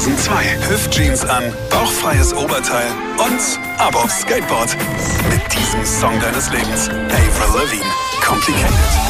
2002. Hüftjeans an, bauchfreies Oberteil und ab aufs Skateboard. Mit diesem Song deines Lebens. Avril Lavigne. Complicated.